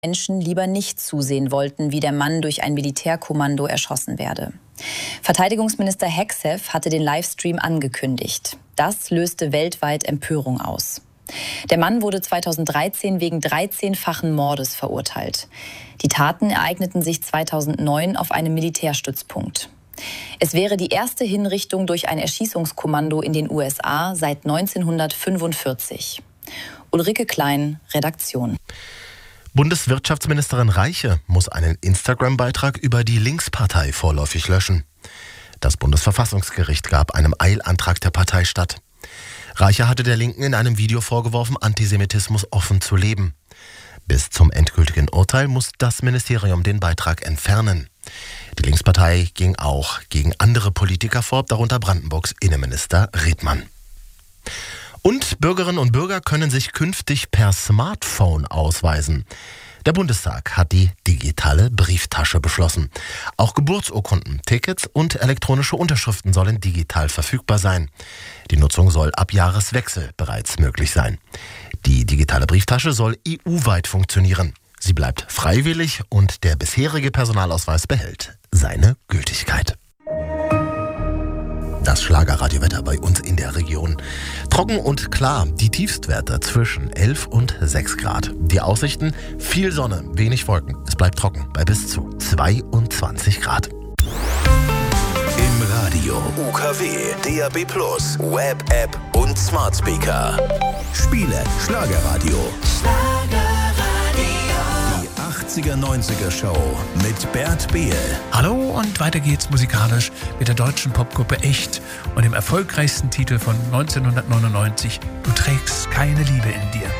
Menschen lieber nicht zusehen wollten, wie der Mann durch ein Militärkommando erschossen werde. Verteidigungsminister Hegseth hatte den Livestream angekündigt. Das löste weltweit Empörung aus. Der Mann wurde 2013 wegen 13-fachen Mordes verurteilt. Die Taten ereigneten sich 2009 auf einem Militärstützpunkt. Es wäre die erste Hinrichtung durch ein Erschießungskommando in den USA seit 1945. Ulrike Klein, Redaktion. Bundeswirtschaftsministerin Reiche muss einen Instagram-Beitrag über die Linkspartei vorläufig löschen. Das Bundesverfassungsgericht gab einem Eilantrag der Partei statt. Reiche hatte der Linken in einem Video vorgeworfen, Antisemitismus offen zu leben. Bis zum endgültigen Urteil muss das Ministerium den Beitrag entfernen. Die Linkspartei ging auch gegen andere Politiker vor, darunter Brandenburgs Innenminister Redmann. Und Bürgerinnen und Bürger können sich künftig per Smartphone ausweisen. Der Bundestag hat die digitale Brieftasche beschlossen. Auch Geburtsurkunden, Tickets und elektronische Unterschriften sollen digital verfügbar sein. Die Nutzung soll ab Jahreswechsel bereits möglich sein. Die digitale Brieftasche soll EU-weit funktionieren. Sie bleibt freiwillig und der bisherige Personalausweis behält seine Gültigkeit. Das Schlagerradiowetter bei uns in der Region. Trocken und klar, die Tiefstwerte zwischen 11 und 6 Grad. Die Aussichten, viel Sonne, wenig Wolken. Es bleibt trocken bei bis zu 22 Grad. Im Radio, UKW, DAB+, Web-App und Smart Speaker. Spiele Schlagerradio. Die 80er, 90er Show mit Bert Behl. Hallo und weiter geht's musikalisch mit der deutschen Popgruppe Echt und dem erfolgreichsten Titel von 1999, Du trägst keine Liebe in dir.